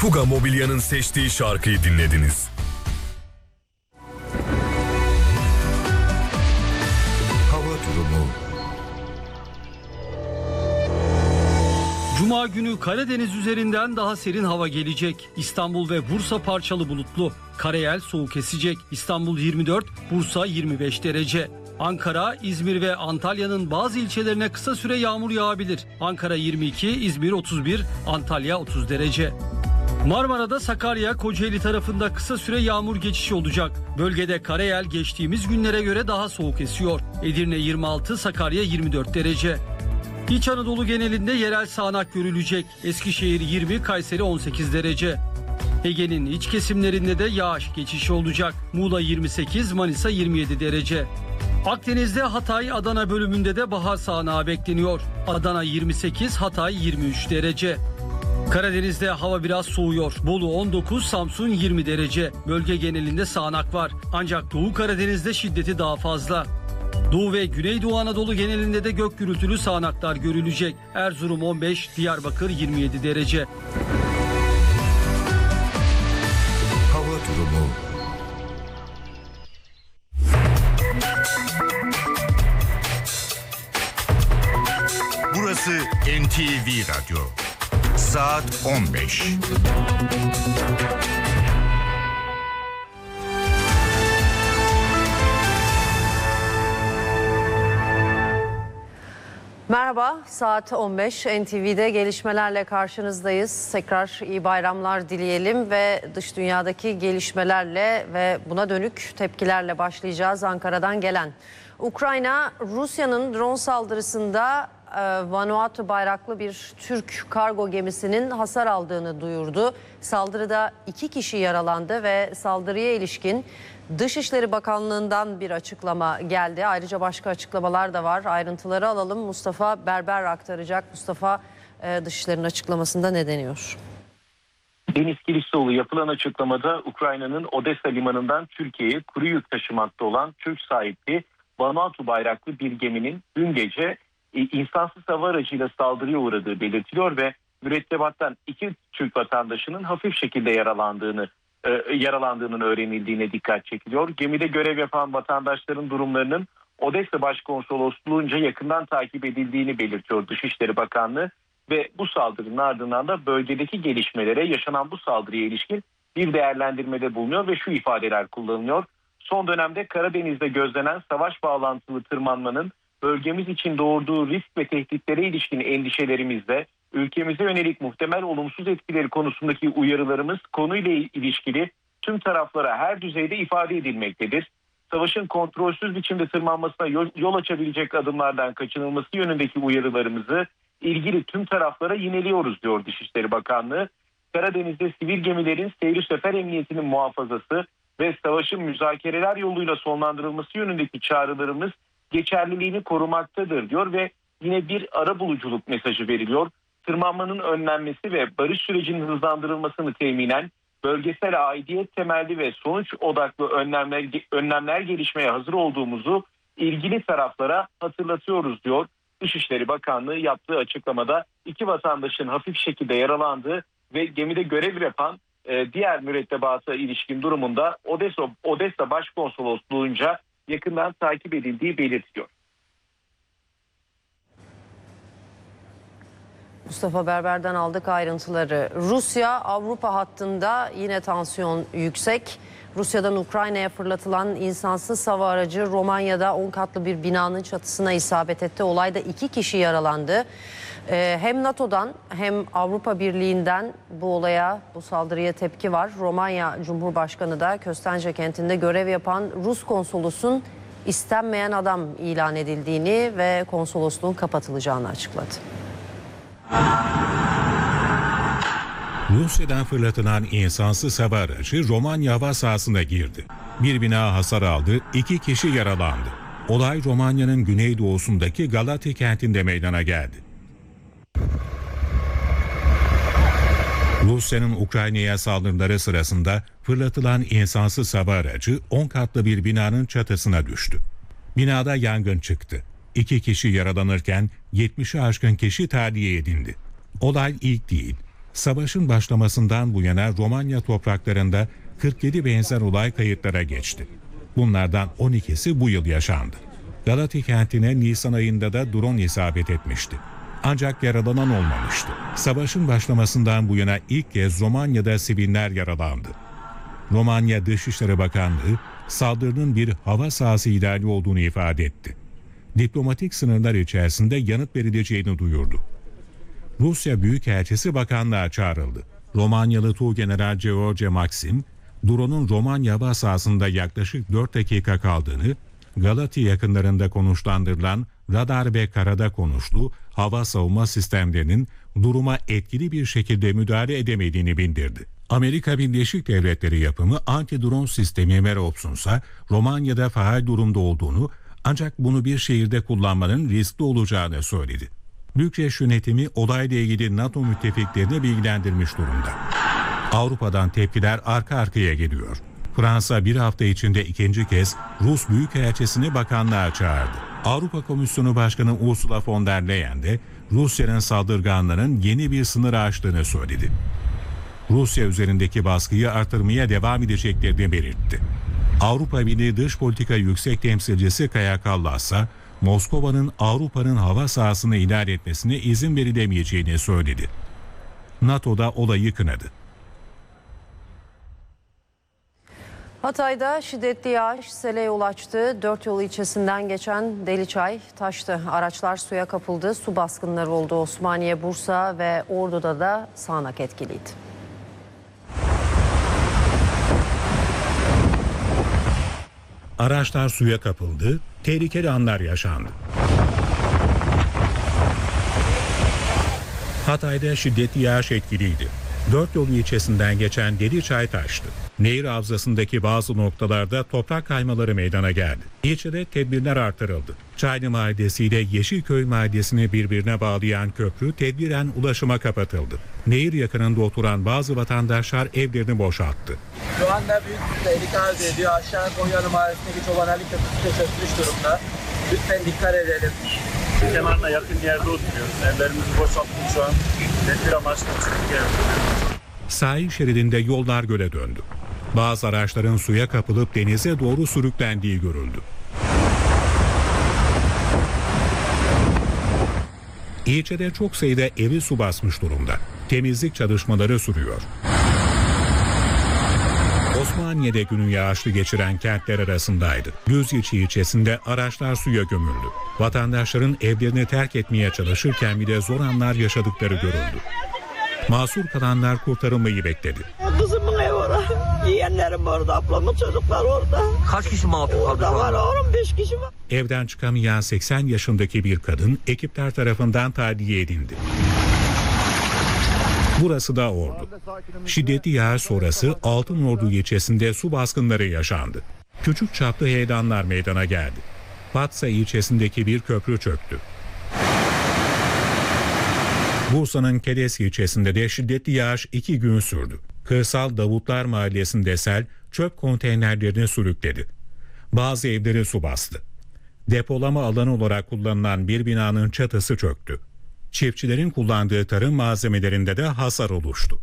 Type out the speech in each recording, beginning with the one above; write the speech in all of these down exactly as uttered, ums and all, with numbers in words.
Fuga Mobilya'nın seçtiği şarkıyı dinlediniz. Hava durumu. Cuma günü Karadeniz üzerinden daha serin hava gelecek. İstanbul ve Bursa parçalı bulutlu. Karayel soğuk esecek. İstanbul yirmi dört, Bursa yirmi beş derece. Ankara, İzmir ve Antalya'nın bazı ilçelerine kısa süre yağmur yağabilir. Ankara yirmi iki, İzmir otuz bir, Antalya otuz derece. Marmara'da Sakarya, Kocaeli tarafında kısa süre yağmur geçişi olacak. Bölgede karayel geçtiğimiz günlere göre daha soğuk esiyor. Edirne yirmi altı, Sakarya yirmi dört derece. İç Anadolu genelinde yerel sağanak görülecek. Eskişehir yirmi, Kayseri on sekiz derece. Ege'nin iç kesimlerinde de yağış geçişi olacak. Muğla yirmi sekiz, Manisa yirmi yedi derece. Akdeniz'de Hatay, Adana bölümünde de bahar sağanağı bekleniyor. Adana yirmi sekiz, Hatay yirmi üç derece. Karadeniz'de hava biraz soğuyor. Bolu on dokuz, Samsun yirmi derece. Bölge genelinde sağanak var. Ancak Doğu Karadeniz'de şiddeti daha fazla. Doğu ve Güneydoğu Anadolu genelinde de gök gürültülü sağanaklar görülecek. Erzurum on beş, Diyarbakır yirmi yedi derece. Hava durumu. Burası N T V Radyo. Saat on beş. Merhaba, saat on beş N T V'de gelişmelerle karşınızdayız. Tekrar iyi bayramlar dileyelim ve dış dünyadaki gelişmelerle ve buna dönük tepkilerle başlayacağız Ankara'dan gelen. Ukrayna, Rusya'nın drone saldırısında Vanuatu bayraklı bir Türk kargo gemisinin hasar aldığını duyurdu. Saldırıda iki kişi yaralandı ve saldırıya ilişkin Dışişleri Bakanlığı'ndan bir açıklama geldi. Ayrıca başka açıklamalar da var. Ayrıntıları alalım. Mustafa Berber aktaracak. Mustafa, Dışişleri'nin açıklamasında ne deniyor? Deniz Kiliçoğlu yapılan açıklamada Ukrayna'nın Odessa limanından Türkiye'ye kuru yük taşımakta olan Türk sahipli Vanuatu bayraklı bir geminin dün gece insansız hava aracıyla saldırıya uğradığı belirtiliyor ve mürettebattan iki Türk vatandaşının hafif şekilde yaralandığını e, yaralandığının öğrenildiğine dikkat çekiliyor. Gemide görev yapan vatandaşların durumlarının Odessa Başkonsolosluğu'nca yakından takip edildiğini belirtiyor Dışişleri Bakanlığı ve bu saldırının ardından da bölgedeki gelişmelere, yaşanan bu saldırıya ilişkin bir değerlendirmede bulunuyor ve şu ifadeler kullanılıyor. Son dönemde Karadeniz'de gözlenen savaş bağlantılı tırmanmanın bölgemiz için doğurduğu risk ve tehditlere ilişkin endişelerimizde ülkemize yönelik muhtemel olumsuz etkileri konusundaki uyarılarımız konuyla ilişkili tüm taraflara her düzeyde ifade edilmektedir. Savaşın kontrolsüz biçimde tırmanmasına yol, yol açabilecek adımlardan kaçınılması yönündeki uyarılarımızı ilgili tüm taraflara yineliyoruz diyor Dışişleri Bakanlığı. Karadeniz'de sivil gemilerin seyri sefer emniyetinin muhafazası ve savaşın müzakereler yoluyla sonlandırılması yönündeki çağrılarımız geçerliliğini korumaktadır diyor ve yine bir arabuluculuk mesajı veriliyor. Tırmanmanın önlenmesi ve barış sürecinin hızlandırılmasını teminen bölgesel aidiyet temelli ve sonuç odaklı önlemler, önlemler gelişmeye hazır olduğumuzu ilgili taraflara hatırlatıyoruz diyor. Dışişleri Bakanlığı yaptığı açıklamada iki vatandaşın hafif şekilde yaralandığı ve gemide görev yapan e, diğer mürettebata ilişkin durumunda Odessa, Odessa Başkonsolosluğu'nca yakından takip edildiği belirtiliyor. Mustafa Berber'den aldık ayrıntıları. Rusya-Avrupa hattında yine tansiyon yüksek. Rusya'dan Ukrayna'ya fırlatılan insansız hava aracı Romanya'da on katlı bir binanın çatısına isabet etti. Olayda iki kişi yaralandı. Ee, hem NATO'dan hem Avrupa Birliği'nden bu olaya, bu saldırıya tepki var. Romanya Cumhurbaşkanı da Köstence kentinde görev yapan Rus konsolosun istenmeyen adam ilan edildiğini ve konsolosluğun kapatılacağını açıkladı. Rusya'dan fırlatılan insansız hava aracı Romanya hava sahasına girdi. Bir bina hasar aldı, iki kişi yaralandı. Olay Romanya'nın güneydoğusundaki Galati kentinde meydana geldi. Rusya'nın Ukrayna'ya saldırıları sırasında fırlatılan insansız hava aracı on katlı bir binanın çatısına düştü. Binada yangın çıktı. İki kişi yaralanırken yetmişe aşkın kişi tahliye edildi. Olay ilk değil. Savaşın başlamasından bu yana Romanya topraklarında kırk yedi benzer olay kayıtlara geçti. Bunlardan on ikisi bu yıl yaşandı. Galati kentine Nisan ayında da drone isabet etmişti. Ancak yaralanan olmamıştı. Savaşın başlamasından bu yana ilk kez Romanya'da siviller yaralandı. Romanya Dışişleri Bakanlığı saldırının bir hava sahası ihlali olduğunu ifade etti. Diplomatik sınırlar içerisinde yanıt verileceğini duyurdu. Rusya Büyükelçisi bakanlığa çağrıldı. Romanyalı Tuğgeneral George Maxim, drone'un Romanya hava sahasında yaklaşık dört dakika kaldığını, Galati yakınlarında konuşlandırılan radar ve karada konuşlu hava savunma sistemlerinin duruma etkili bir şekilde müdahale edemediğini bildirdi. Amerika Birleşik Devletleri yapımı anti-drone sistemi Merops'un ise Romanya'da faal durumda olduğunu, ancak bunu bir şehirde kullanmanın riskli olacağını söyledi. Bükreş yönetimi olayla ilgili NATO müttefiklerini bilgilendirmiş durumda. Avrupa'dan tepkiler arka arkaya geliyor. Fransa bir hafta içinde ikinci kez Rus Büyükelçisini bakanlığa çağırdı. Avrupa Komisyonu Başkanı Ursula von der Leyen de Rusya'nın saldırganlarının yeni bir sınır aştığını söyledi. Rusya üzerindeki baskıyı artırmaya devam edeceklerini belirtti. Avrupa Birliği Dış Politika Yüksek Temsilcisi Kaja Kallas ise Moskova'nın Avrupa'nın hava sahasını ihlal etmesine izin verilemeyeceğini söyledi. NATO da olayı kınadı. Hatay'da şiddetli yağış sele yol açtı. Dört yol ilçesinden geçen Deliçay taştı. Araçlar suya kapıldı. Su baskınları oldu. Osmaniye, Bursa ve Ordu'da da sağanak etkiliydi. Araçlar suya kapıldı. Tehlikeli anlar yaşandı. Hatay'da şiddetli yağış etkiliydi. Dört yol ilçesinden geçen Deliçay taştı. Nehir havzasındaki bazı noktalarda toprak kaymaları meydana geldi. İlçede tedbirler artırıldı. Çaylı Mahallesi ile Yeşilköy Mahallesi'ni birbirine bağlayan köprü tedbiren ulaşıma kapatıldı. Nehir yakınında oturan bazı vatandaşlar evlerini boşalttı. Şu anda büyük bir tehlike arz ediyor. Aşağı Konya'nın mahallesindeki Çobanali Köprüsü de çökmüş durumda. Lütfen dikkat edelim. Kenarına yakın yerde oturuyoruz. Evlerimizi boşalttık şu an. Tedbir amaçlı çıktık evlerimize. Sahil şeridinde yollar göle döndü. Bazı araçların suya kapılıp denize doğru sürüklendiği görüldü. İlçede çok sayıda evi su basmış durumda. Temizlik çalışmaları sürüyor. Osmaniye'de günü yağışlı geçiren kentler arasındaydı. Düzyeçi ilçesinde araçlar suya gömüldü. Vatandaşların evlerini terk etmeye çalışırken bile zor anlar yaşadıkları görüldü. Mahsur kalanlar kurtarılmayı bekledi. Kızımın evi orada. Yeğenlerim orada, ablamın çocuklar orada. Kaç kişi mahsur kaldı? Orada var oğlum, beş kişi var. Evden çıkamayan seksen yaşındaki bir kadın ekipler tarafından tahliye edildi. Burası da Ordu. Şiddetli yağış sonrası Altınordu ilçesinde su baskınları yaşandı. Küçük çaplı heyelanlar meydana geldi. Batsa ilçesindeki bir köprü çöktü. Bursa'nın Kedes ilçesinde de şiddetli yağış iki gün sürdü. Kırsal Davutlar Mahallesi'nde sel çöp konteynerlerini sürükledi. Bazı evleri su bastı. Depolama alanı olarak kullanılan bir binanın çatısı çöktü. Çiftçilerin kullandığı tarım malzemelerinde de hasar oluştu.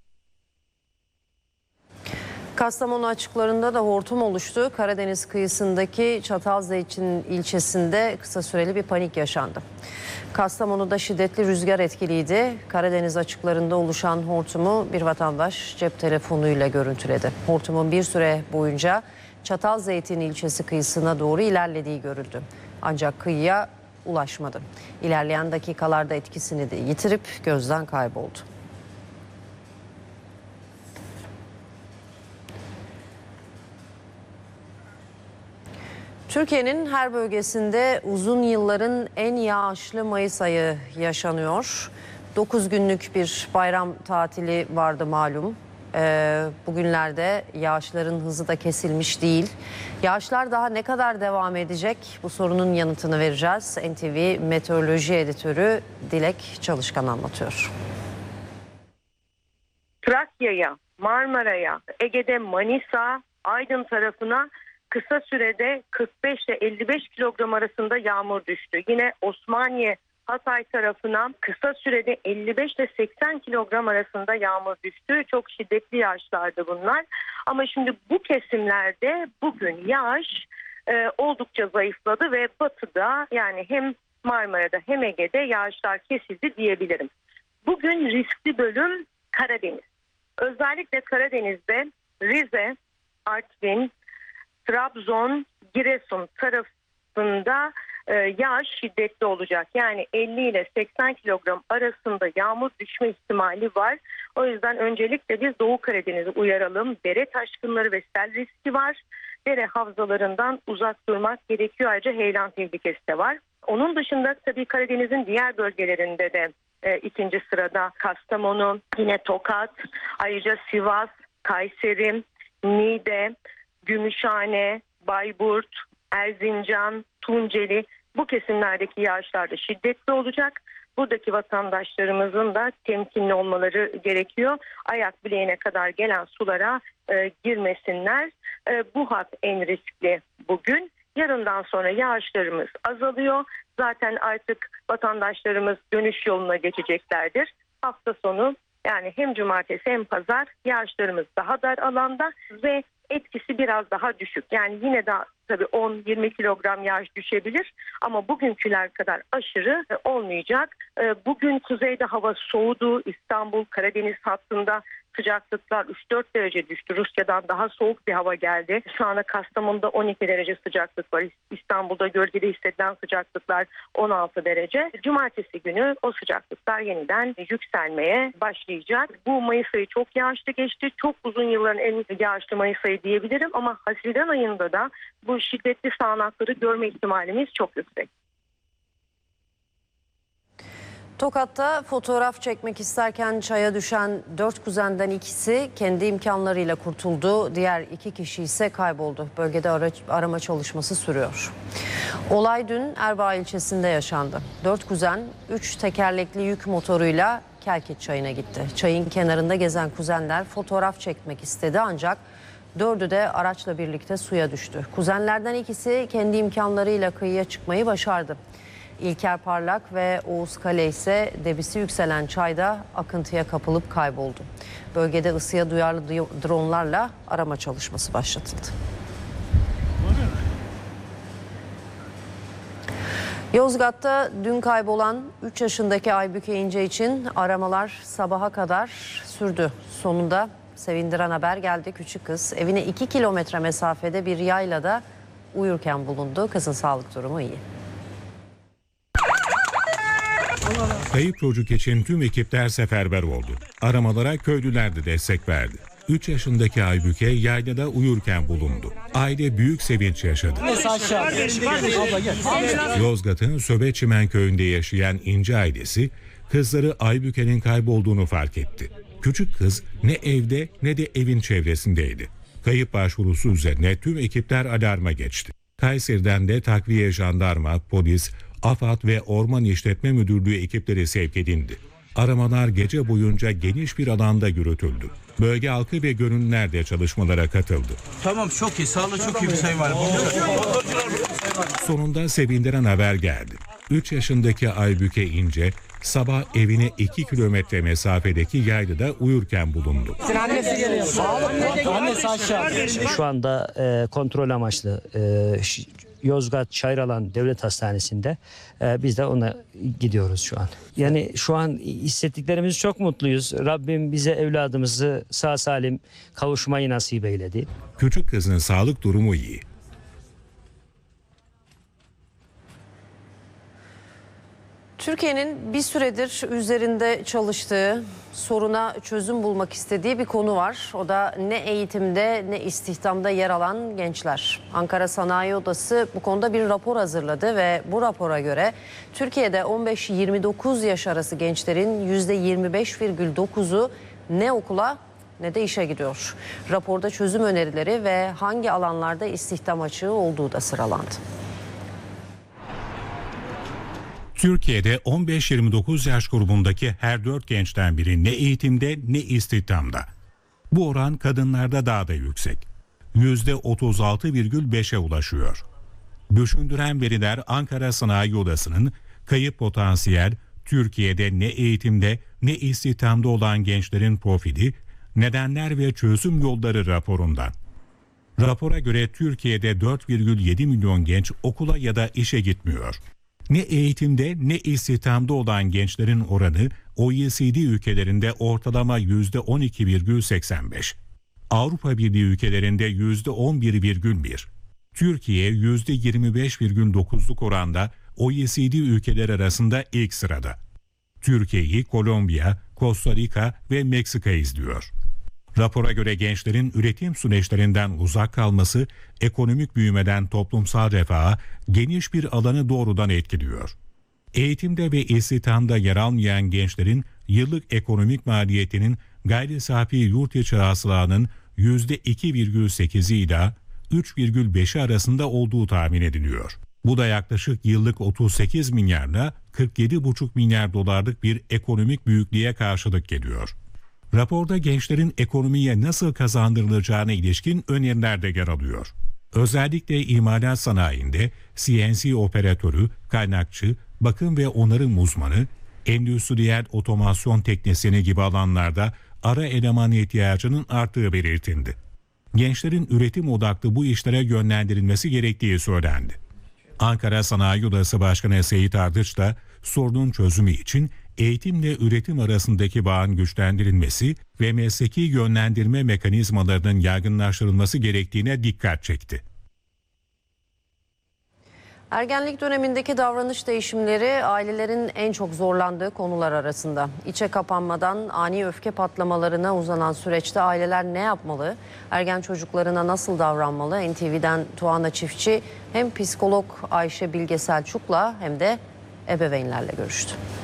Kastamonu açıklarında da hortum oluştu. Karadeniz kıyısındaki Çatalzeytin ilçesinde kısa süreli bir panik yaşandı. Kastamonu'da şiddetli rüzgar etkiliydi. Karadeniz açıklarında oluşan hortumu bir vatandaş cep telefonuyla görüntüledi. Hortumun bir süre boyunca Çatalzeytin ilçesi kıyısına doğru ilerlediği görüldü. Ancak kıyıya ulaşmadı. İlerleyen dakikalarda etkisini de yitirip gözden kayboldu. Türkiye'nin her bölgesinde uzun yılların en yağışlı Mayıs ayı yaşanıyor. dokuz günlük bir bayram tatili vardı malum. Ee, bugünlerde yağışların hızı da kesilmiş değil. Yağışlar daha ne kadar devam edecek? Bu sorunun yanıtını vereceğiz. N T V Meteoroloji Editörü Dilek Çalışkan anlatıyor. Trakya'ya, Marmara'ya, Ege'de Manisa, Aydın tarafına kısa sürede kırk beş ile elli beş kilogram arasında yağmur düştü. Yine Osmaniye Hatay tarafına kısa sürede elli beş ile seksen kilogram arasında yağmur düştü. Çok şiddetli yağışlardı bunlar. Ama şimdi bu kesimlerde bugün yağış e, oldukça zayıfladı ve batıda, yani hem Marmara'da hem Ege'de yağışlar kesildi diyebilirim. Bugün riskli bölüm Karadeniz. Özellikle Karadeniz'de Rize, Artvin, Trabzon, Giresun tarafında e, yağış şiddetli olacak. Yani elli ile seksen kilogram arasında yağmur düşme ihtimali var. O yüzden öncelikle biz Doğu Karadeniz'i uyaralım. Dere taşkınları ve sel riski var. Dere havzalarından uzak durmak gerekiyor. Ayrıca heyelan tehlikesi de var. Onun dışında tabii Karadeniz'in diğer bölgelerinde de e, ikinci sırada Kastamonu, yine Tokat, ayrıca Sivas, Kayseri, Niğde, Gümüşhane, Bayburt, Erzincan, Tunceli, bu kesimlerdeki yağışlar da şiddetli olacak. Buradaki vatandaşlarımızın da temkinli olmaları gerekiyor. Ayak bileğine kadar gelen sulara e, girmesinler. E, bu hat en riskli bugün. Yarından sonra yağışlarımız azalıyor. Zaten artık vatandaşlarımız dönüş yoluna geçeceklerdir. Hafta sonu, yani hem cumartesi hem pazar yağışlarımız daha dar alanda ve etkisi biraz daha düşük. Yani yine de tabii on yirmi kilogram yağış düşebilir ama bugünküler kadar aşırı olmayacak. Bugün kuzeyde hava soğudu. İstanbul, Karadeniz hattında sıcaklıklar üç dört derece düştü. Rusya'dan daha soğuk bir hava geldi. Şu anda Kastamonu'da on iki derece sıcaklık var. İstanbul'da gölgede hissedilen sıcaklıklar on altı derece. Cumartesi günü o sıcaklıklar yeniden yükselmeye başlayacak. Bu Mayıs ayı çok yağışlı geçti. Çok uzun yılların en yağışlı Mayıs ayı diyebilirim ama Haziran ayında da bu şiddetli sağanakları görme ihtimalimiz çok yüksek. Tokat'ta fotoğraf çekmek isterken çaya düşen dört kuzenden ikisi kendi imkanlarıyla kurtuldu. Diğer iki kişi ise kayboldu. Bölgede ara, arama çalışması sürüyor. Olay dün Erbaa ilçesinde yaşandı. Dört kuzen üç tekerlekli yük motoruyla Kelkit Çayı'na gitti. Çayın kenarında gezen kuzenler fotoğraf çekmek istedi ancak dördü de araçla birlikte suya düştü. Kuzenlerden ikisi kendi imkanlarıyla kıyıya çıkmayı başardı. İlker Parlak ve Oğuz Kale ise debisi yükselen çayda akıntıya kapılıp kayboldu. Bölgede ısıya duyarlı dronlarla arama çalışması başlatıldı. Yozgat'ta dün kaybolan üç yaşındaki Aybüke İnce için aramalar sabaha kadar sürdü. Sonunda sevindiren haber geldi. Küçük kız evine iki kilometre mesafede bir yaylada uyurken bulundu. Kızın sağlık durumu iyi. Kayıp çocuk için tüm ekipler seferber oldu. Aramalara köylüler de destek verdi. üç yaşındaki Aybüke yaylada uyurken bulundu. Aile büyük sevinç yaşadı. Yozgat'ın Söbeçimen köyünde yaşayan İnce ailesi kızları Aybüke'nin kaybolduğunu fark etti. Küçük kız ne evde ne de evin çevresindeydi. Kayıp başvurusu üzerine tüm ekipler alarma geçti. Kayseri'den de takviye jandarma, polis, AFAD ve Orman İşletme Müdürlüğü ekipleri sevk edildi. Aramalar gece boyunca geniş bir alanda yürütüldü. Bölge halkı ve gönüllüler de çalışmalara katıldı. Tamam, çok iyi. Sağ olun, çok iyi bir sayı var. Sonunda sevindiren haber geldi. üç yaşındaki Aybüke İnce sabah evine iki kilometre mesafedeki yaylada uyurken bulundu. Şu anda e, kontrol amaçlı e, Yozgat Çayralan Devlet Hastanesi'nde e, biz de ona gidiyoruz şu an. Yani şu an hissettiklerimiz çok mutluyuz. Rabbim bize evladımızı sağ salim kavuşmayı nasip eyledi. Küçük kızın sağlık durumu iyi. Türkiye'nin bir süredir üzerinde çalıştığı, soruna çözüm bulmak istediği bir konu var. O da ne eğitimde ne istihdamda yer alan gençler. Ankara Sanayi Odası bu konuda bir rapor hazırladı ve bu rapora göre Türkiye'de on beş yirmi dokuz yaş arası gençlerin yüzde yirmi beş virgül dokuzu ne okula ne de işe gidiyor. Raporda çözüm önerileri ve hangi alanlarda istihdam açığı olduğu da sıralandı. Türkiye'de on beş yirmi dokuz yaş grubundaki her dört gençten biri ne eğitimde ne istihdamda. Bu oran kadınlarda daha da yüksek. yüzde otuz altı virgül beşe ulaşıyor. Düşündüren veriler Ankara Sanayi Odası'nın Kayıp potansiyel, Türkiye'de ne eğitimde ne istihdamda olan gençlerin profili, nedenler ve çözüm yolları raporundan. Rapora göre Türkiye'de dört virgül yedi milyon genç okula ya da işe gitmiyor. Ne eğitimde ne istihdamda olan gençlerin oranı O E C D ülkelerinde ortalama yüzde on iki virgül seksen beş. Avrupa Birliği ülkelerinde yüzde on bir virgül bir. Türkiye yüzde yirmi beş virgül dokuzluk oranda O E C D ülkeler arasında ilk sırada. Türkiye'yi Kolombiya, Costa Rica ve Meksika izliyor. Rapora göre gençlerin üretim süreçlerinden uzak kalması, ekonomik büyümeden toplumsal refaha geniş bir alanı doğrudan etkiliyor. Eğitimde ve istihdamda yer almayan gençlerin yıllık ekonomik maliyetinin gayri safi yurt içi hasılanın yüzde iki virgül sekizi ile üç virgül beşi arasında olduğu tahmin ediliyor. Bu da yaklaşık yıllık otuz sekiz milyarla kırk yedi buçuk milyar dolarlık bir ekonomik büyüklüğe karşılık geliyor. Raporda gençlerin ekonomiye nasıl kazandırılacağına ilişkin öneriler de yer alıyor. Özellikle imalat sanayinde C N C operatörü, kaynakçı, bakım ve onarım uzmanı, endüstriyel otomasyon teknisyeni gibi alanlarda ara eleman ihtiyacının arttığı belirtildi. Gençlerin üretim odaklı bu işlere yönlendirilmesi gerektiği söylendi. Ankara Sanayi Odası Başkanı Seyit Ardıç da sorunun çözümü için eğitimle üretim arasındaki bağın güçlendirilmesi ve mesleki yönlendirme mekanizmalarının yaygınlaştırılması gerektiğine dikkat çekti. Ergenlik dönemindeki davranış değişimleri ailelerin en çok zorlandığı konular arasında. İçe kapanmadan ani öfke patlamalarına uzanan süreçte aileler ne yapmalı? Ergen çocuklarına nasıl davranmalı? N T V'den Tuana Çiftçi hem psikolog Ayşe Bilge Selçuk'la hem de ebeveynlerle görüştü.